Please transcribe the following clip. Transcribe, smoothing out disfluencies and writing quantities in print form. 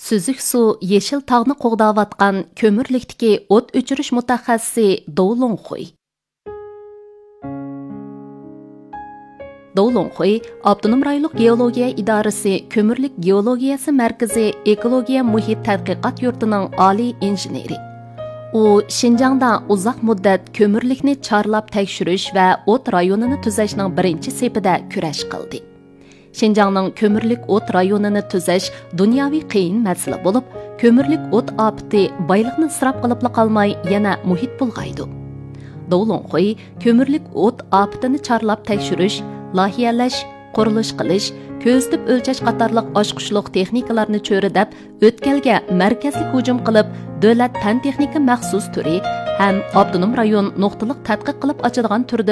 Süzük su yeşil tağını qoğdavatqan kömürlükdeki o't o'chirish mutaxassisi Dou Longxuy. Dou Longxuy, Avtonom rayonluq geologiya idorasi Kömürlük geologiyasi markazi ekologiya muhit tadqiqot yurtining oliy injeneri. U Şinjangda uzoq muddat kömürlükni chorlab tekshirish va o't rayonini tuzashning birinchi sepida kurash qildi. Şinjangning kömürlük o't rayonini tuzash dunyoviy qiyin masala bo'lib, kömürlük o't ofati boyliqni isrof qilib qolmay yana muhit bulg'aydi. Dou Longxuy kömürlük o't ofatini chorlab tekshirish, lohiyalash, qurilish qilish, ko'zitib o'lchash qatorliq oshqushliq texnikalarni cho'ridab, o'tkalga markazlik hujum qilib, davlat fan texnika maxsus turi ham avtonom rayon nuqtaliq tadqiq qilib ochilgan turda